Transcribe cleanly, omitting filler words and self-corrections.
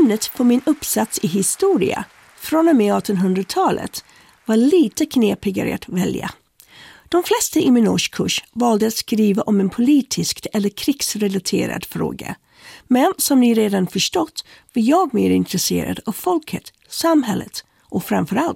ämnet för min uppsats i historia från och med 1800-talet var lite knepigare att välja. De flesta i min årskurs valde att skriva om en politisk eller krigsrelaterad fråga. Men som ni redan förstått var jag mer intresserad av folket, samhället och framförallt